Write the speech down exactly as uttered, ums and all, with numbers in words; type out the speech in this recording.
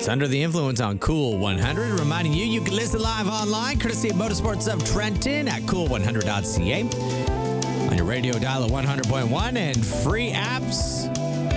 It's Under the Influence on Cool one hundred. Reminding you, you can listen live online, courtesy of Motorsports of Trenton at cool one hundred dot c a. On your radio dial at one hundred point one and free apps